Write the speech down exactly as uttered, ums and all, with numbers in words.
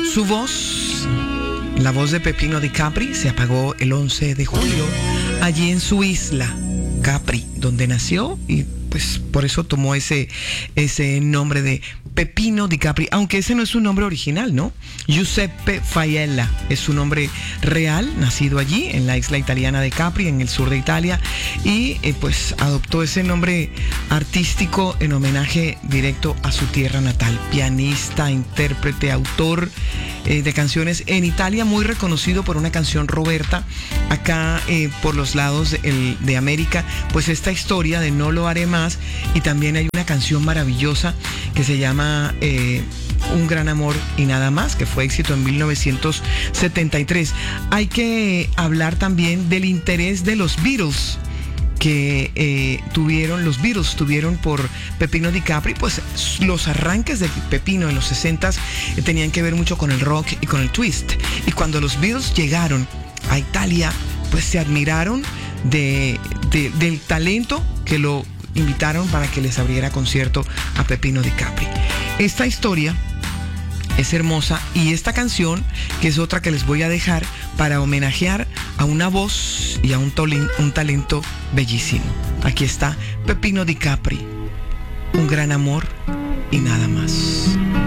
Su voz, la voz de Peppino Di Capri, se apagó el once de julio allí en su isla, Capri, donde nació, y pues por eso tomó ese, ese nombre de Peppino Di Capri, aunque ese no es su nombre original, ¿no? Giuseppe Failla es su nombre real, nacido allí en la isla italiana de Capri, en el sur de Italia, y eh, pues adoptó ese nombre artístico en homenaje directo a su tierra natal. Pianista, intérprete, autor eh, de canciones en Italia, muy reconocido por una canción Roberta. Acá eh, por los lados de, el, de América, pues esta historia de No lo haré más, y también hay una canción maravillosa que se llama eh, Un gran amor y nada más, que fue éxito en mil novecientos setenta y tres. Hay que hablar también del interés de los Beatles que eh, tuvieron, los Beatles tuvieron por Peppino Di Capri. Pues los arranques de Peppino en los sesentas eh, tenían que ver mucho con el rock y con el twist. Y cuando los Beatles llegaron a Italia, pues se admiraron de, de, del talento que lo invitaron para que les abriera concierto a Peppino Di Capri. Esta historia es hermosa, y esta canción, que es otra que les voy a dejar para homenajear a una voz y a un, tolin, un talento bellísimo. Aquí está Peppino Di Capri, Un gran amor y nada más.